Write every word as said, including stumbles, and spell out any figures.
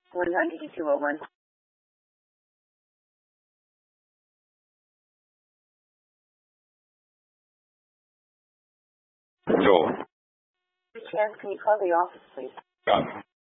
one ninety-two oh one. Joel. Chance, can you call the office, please? Got it.